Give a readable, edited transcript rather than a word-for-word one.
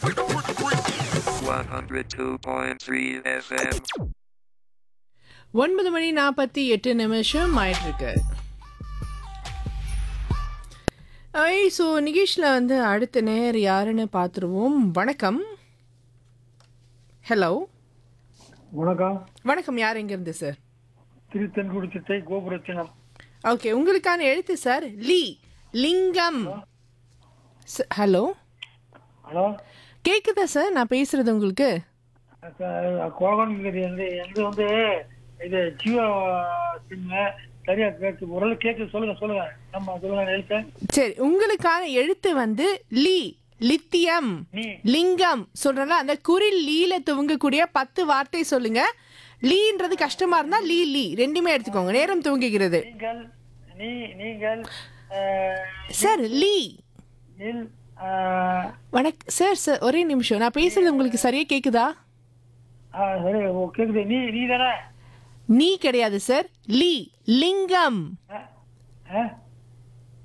102.3 FM. 9:48 ஆயிட்டிருக்கு. So நிகேஷில் வந்து அடுத்த நேர் யாருன்னு பார்த்துருவோம். வணக்கம். ஹலோ வணக்கம். வணக்கம். யார் எங்கேருந்து சார்? திருத்தன்குடி சித்தை கோபுரத்தினம். ஓகே, உங்களுக்கான எழுத்து சார் லீ, லிங்கம். ஹலோ ஹலோ, கேட்குதா சார் நான் பேசுறது உங்களுக்கு? கோகன்கிறது வந்து இது ஜியோ சிம்மு சரியா கேட்டு ஓரளவு கேட்கு. சொல்லுங்க நம்ம சொல்லுங்க எழுத்து. சரி, உங்களுக்கான எழுத்து வந்து லீ, லித்தியம், லிங்கம் சொல்றேன்ல, அந்த குறில் லீல துவங்கக்கூடிய 10 வார்த்தை சொல்லுங்க. லீன்றது கஷ்டமா இருந்தா லீ லீ ரெண்டுமே எடுத்துக்கோங்க. நேரம் துவங்குகிறது நீங்கள் சார். லீ நில் வணக்கம் சார். சார் ஒரே நிமிஷம், நான் பேசுறது உங்களுக்கு சரியா கேக்குதா? சரி கேக்குது. நீ தானே? நீ கிடையாது சார், லீ, லிங்கம்.